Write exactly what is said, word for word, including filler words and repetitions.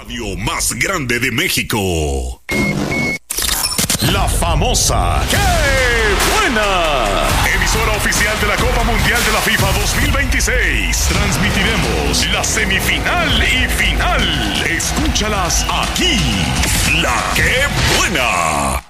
radio más grande de México. La famosa ¡Qué buena! Emisora oficial de la Copa Mundial de la FIFA dos mil veintiséis. Transmitiremos la semifinal y final. Escúchalas aquí. La Qué Buena.